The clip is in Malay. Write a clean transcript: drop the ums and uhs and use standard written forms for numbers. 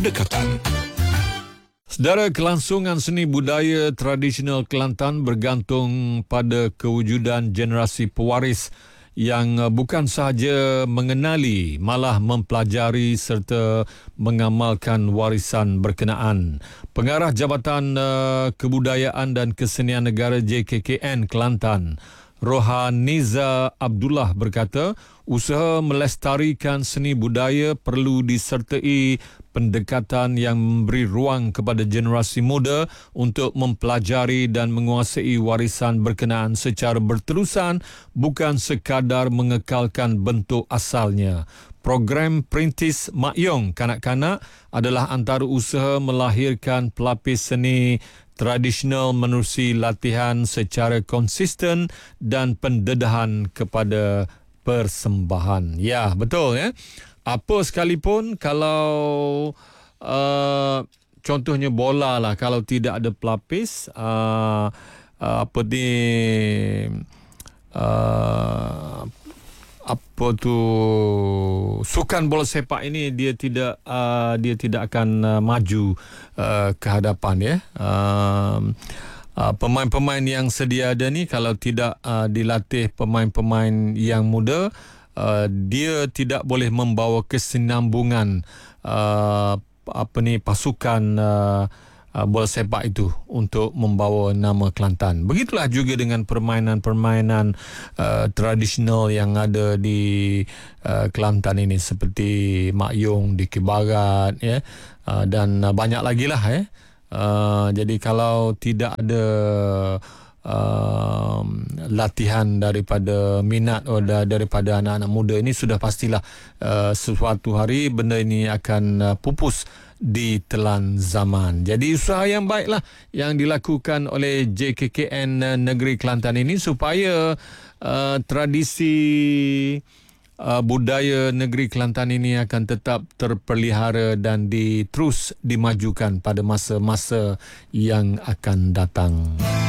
berdekatan. Sedara, kelangsungan seni budaya tradisional Kelantan bergantung pada kewujudan generasi pewaris yang bukan sahaja mengenali, malah mempelajari serta mengamalkan warisan berkenaan. Pengarah Jabatan Kebudayaan dan Kesenian Negara JKKN Kelantan, Rohaniza Abdullah berkata, usaha melestarikan seni budaya perlu disertai pendekatan yang memberi ruang kepada generasi muda untuk mempelajari dan menguasai warisan berkenaan secara berterusan, bukan sekadar mengekalkan bentuk asalnya. Program Perintis Mak Yong kanak-kanak adalah antara usaha melahirkan pelapis seni tradisional menerusi latihan secara konsisten dan pendedahan kepada persembahan. Ya, betul ya. Apa sekalipun, kalau contohnya bola lah, kalau tidak ada pelapis, sukan bola sepak ini dia tidak akan maju ke hadapan ya. Pemain-pemain yang sedia ada ni, kalau tidak dilatih pemain-pemain yang muda, dia tidak boleh membawa kesinambungan pasukan bola sepak itu untuk membawa nama Kelantan. Begitulah juga dengan permainan-permainan tradisional yang ada di Kelantan ini, seperti Mak Yong, Dikir Barat ya, dan banyak lagi lah ya. Jadi kalau tidak ada latihan daripada minat daripada anak-anak muda ini, sudah pastilah sesuatu hari benda ini akan pupus di telan zaman. Jadi usaha yang baiklah yang dilakukan oleh JKKN Negeri Kelantan ini supaya tradisi budaya negeri Kelantan ini akan tetap terpelihara dan terus dimajukan pada masa-masa yang akan datang.